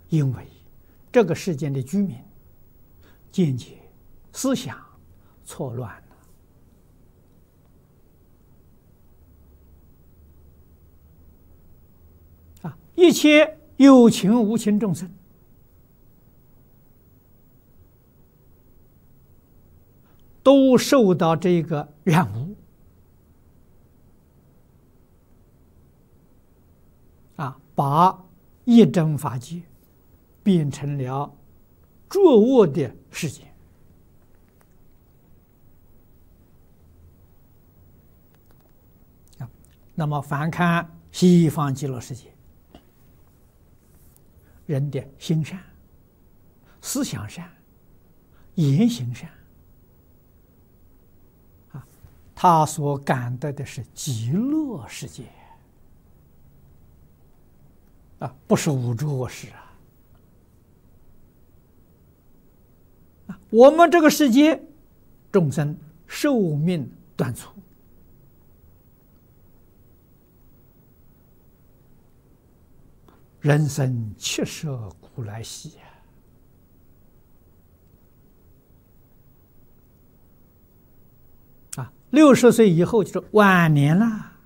因为这个世间的居民见解、思想错乱了一切有情无情众生都受到这个染污把一真法界变成了浊恶的世界那么反看西方极乐世界，人的心善、思想善、言行善他所感得的是极乐世界不是五浊恶世我们这个世界众生寿命短促人生70古来稀60岁以后就是晚年了